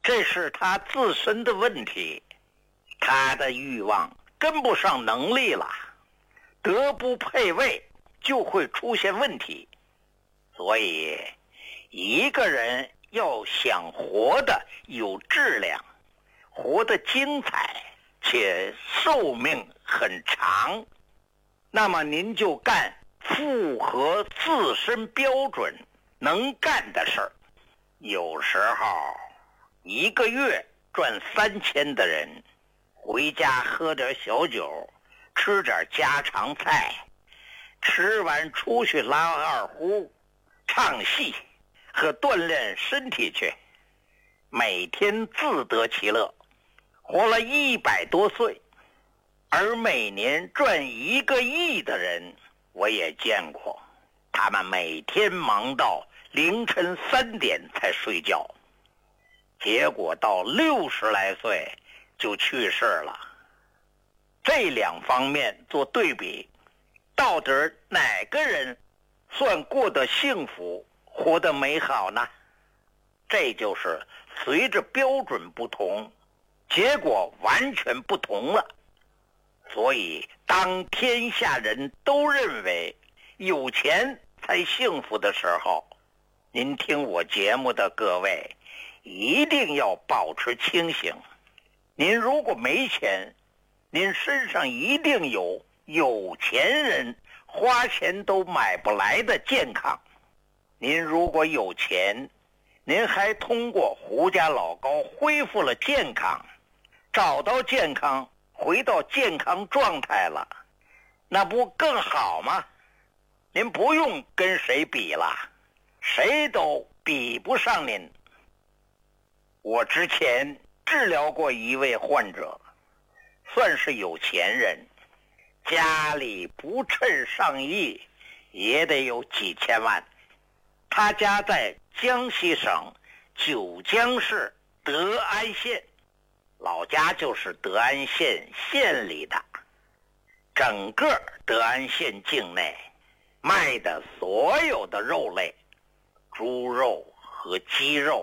这是他自身的问题，他的欲望跟不上能力了，德不配位就会出现问题。所以一个人要想活得有质量，活得精彩，且寿命很长，那么您就干符合自身标准能干的事儿。有时候一个月赚3000的人，回家喝点小酒，吃点家常菜，吃完出去拉二胡，唱戏和锻炼身体去，每天自得其乐，活了100多岁。而每年赚1个亿的人我也见过，他们每天忙到凌晨3点才睡觉，结果到60来岁就去世了。这两方面做对比，到底哪个人算过得幸福，活得美好呢？这就是随着标准不同，结果完全不同了。所以当天下人都认为有钱才幸福的时候，您听我节目的各位一定要保持清醒。您如果没钱，您身上一定有钱人花钱都买不来的健康。您如果有钱，您还通过胡家老高恢复了健康，找到健康，回到健康状态了，那不更好吗？您不用跟谁比了，谁都比不上您。我之前治疗过一位患者，算是有钱人，家里不趁上亿也得有几千万。他家在江西省九江市德安县，老家就是德安县县里的。整个德安县境内卖的所有的肉类，猪肉和鸡肉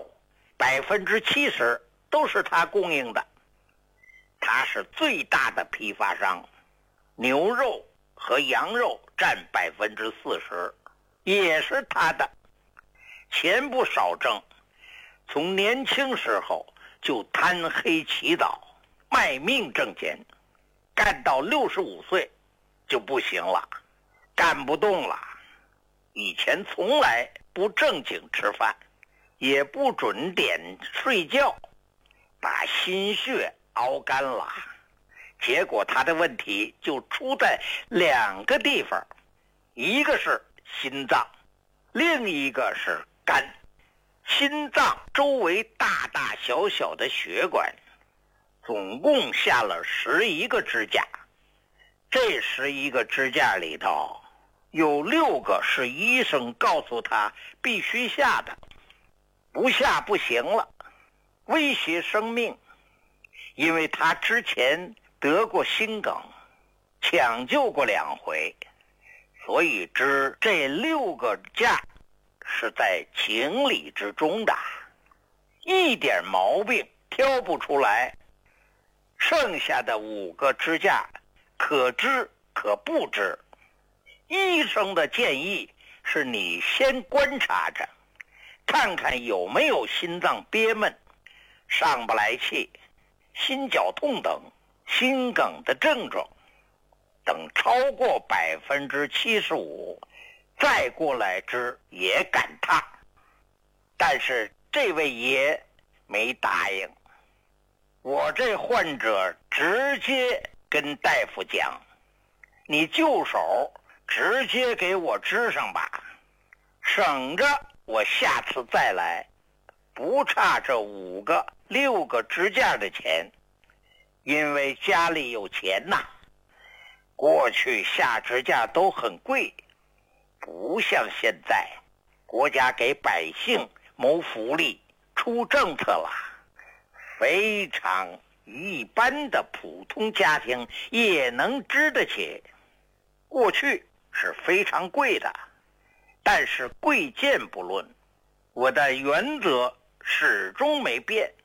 70%都是他供应的。他是最大的批发商，牛肉和羊肉占40%，也是他的。钱不少挣，从年轻时候就贪黑起早，卖命挣钱，干到65岁就不行了，干不动了。以前从来不正经吃饭，也不准点睡觉，把心血熬干了。结果他的问题就出在2个地方，一个是心脏，另一个是肝。心脏周围大大小小的血管，总共下了11个支架。这11个支架里头，有6个是医生告诉他必须下的，不下不行了，威胁生命。因为他之前得过心梗，抢救过2回，所以这6个架是在情理之中的，一点毛病挑不出来。剩下的5个支架可知可不知。医生的建议是你先观察着，看看有没有心脏憋闷、上不来气、心绞痛等心梗的症状，等超过75%再过来治也赶趟。但是这位爷没答应。我这患者直接跟大夫讲，你就手直接给我支上吧，省着我下次再来，不差这5个6个支架的钱。因为家里有钱呐，过去下支架都很贵，不像现在国家给百姓谋福利出政策了，非常一般的普通家庭也能支得起。过去是非常贵的，但是贵贱不论，我的原则始终没变，